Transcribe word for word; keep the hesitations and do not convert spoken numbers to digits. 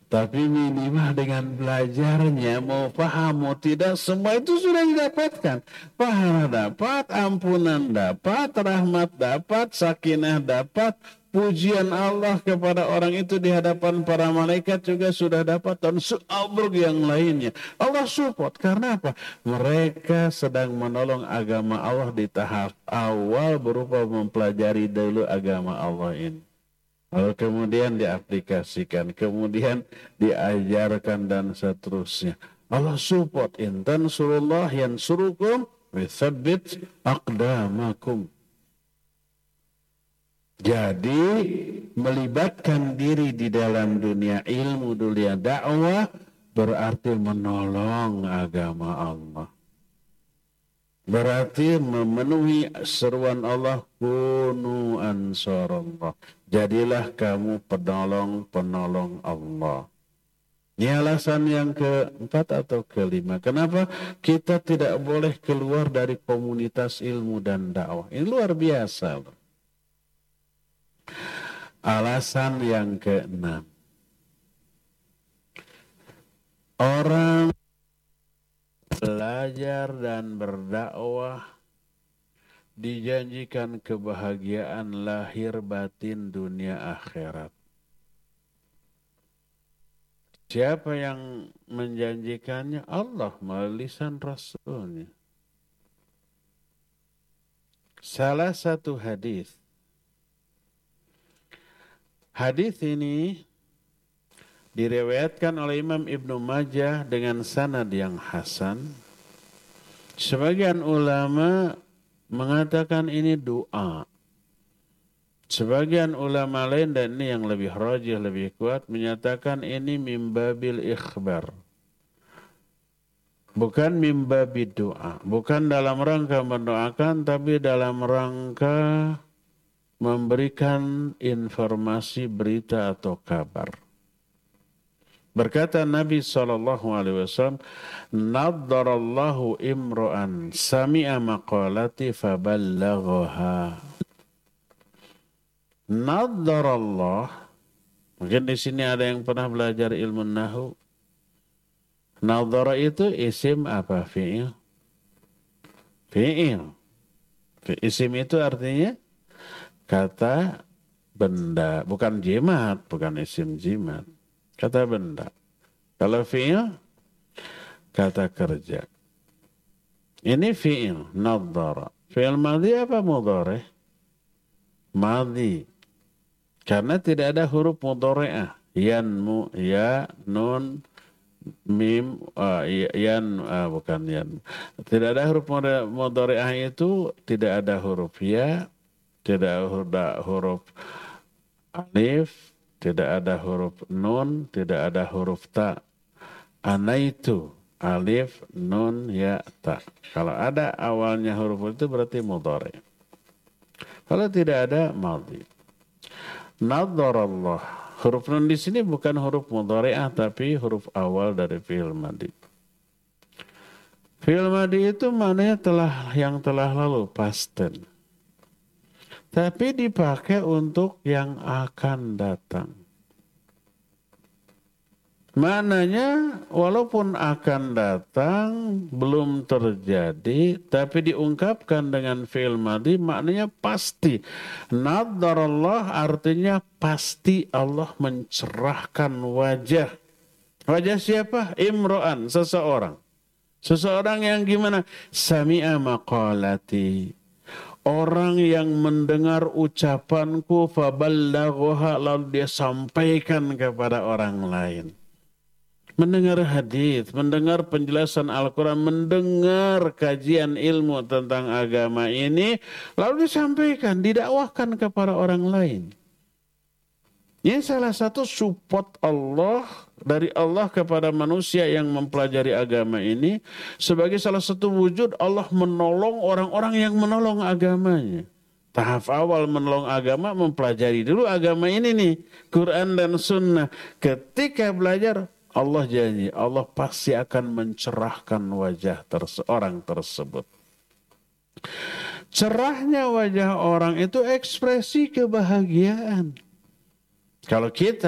Tapi minimal dengan belajarnya, mau paham, mau tidak, semua itu sudah didapatkan. Pahala dapat, ampunan dapat, rahmat dapat, sakinah dapat, pujian Allah kepada orang itu di hadapan para malaikat juga sudah dapat, dan seabrek yang lainnya. Allah support, karena apa? Mereka sedang menolong agama Allah di tahap awal berupa mempelajari dulu agama Allah ini. Lalu kemudian diaplikasikan, kemudian diajarkan dan seterusnya. Allah support. In tansurullah yansurukum withabbit aqdamakum. Jadi melibatkan diri di dalam dunia ilmu, dunia dakwah berarti menolong agama Allah. Berarti memenuhi seruan Allah, kunu ansarallah. Jadilah kamu penolong-penolong Allah. Ini alasan yang keempat atau kelima. Kenapa kita tidak boleh keluar dari komunitas ilmu dan dakwah? Ini luar biasa. Alasan yang keenam. Orang belajar dan berdakwah dijanjikan kebahagiaan lahir batin dunia akhirat. Siapa yang menjanjikannya? Allah melalui lisan Rasulnya. Salah satu hadis. Hadis ini diriwayatkan oleh Imam Ibnu Majah dengan sanad yang hasan. Sebagian ulama mengatakan ini doa. Sebagian ulama lain, dan ini yang lebih rajih, lebih kuat, menyatakan ini mimbabil ikhbar. Bukan mimbabil doa. Bukan dalam rangka mendoakan, tapi dalam rangka memberikan informasi, berita atau kabar. Berkata Nabi shallallahu alaihi wasallam, "Naddarallahu imro'an sami'a maqalati faballaghaha." Naddarallah, mungkin di sini ada yang pernah belajar ilmu nahwu. Nadhara itu isim apa? Fi'il. Fi'il. Isim itu artinya kata benda, bukan jimat, bukan isim jimat. Kata benda. Kalau fi'il, kata kerja. Ini fi'il, nadhara. Fi'il madhi apa mudhari'? Madhi. Karena tidak ada huruf mudhari'ah. Yanmu, ya, nun, mim, uh, yan, uh, bukan yan. Tidak ada huruf mudhari'ah itu, tidak ada huruf ya, tidak ada huruf alif, tidak ada huruf nun, tidak ada huruf ta. Anaitu, alif, nun, ya, ta. Kalau ada awalnya huruf itu berarti mudhari'. Kalau tidak ada, madhi. Nadharallah. Huruf nun di sini bukan huruf mudhari'ah, tapi huruf awal dari fi'il madhi. Fi'il madhi itu maknanya telah, yang telah lalu, past tense. Tapi dipakai untuk yang akan datang. Maknanya walaupun akan datang, belum terjadi, tapi diungkapkan dengan fi'il madhi, maknanya pasti. Nadharallah artinya pasti Allah mencerahkan wajah. Wajah siapa? Imro'an, seseorang. Seseorang yang gimana? Sami'a maqalati. Orang yang mendengar ucapanku, faballaghaha, lalu dia sampaikan kepada orang lain. Mendengar hadis, mendengar penjelasan Al-Quran, mendengar kajian ilmu tentang agama ini, lalu disampaikan, didakwahkan kepada orang lain. Ini salah satu support Allah, dari Allah kepada manusia yang mempelajari agama ini, sebagai salah satu wujud Allah menolong orang-orang yang menolong agamanya. Tahap awal menolong agama, mempelajari dulu agama ini nih, Quran dan Sunnah. Ketika belajar, Allah janji, Allah pasti akan mencerahkan wajah orang tersebut. Cerahnya wajah orang itu ekspresi kebahagiaan. Kalau kita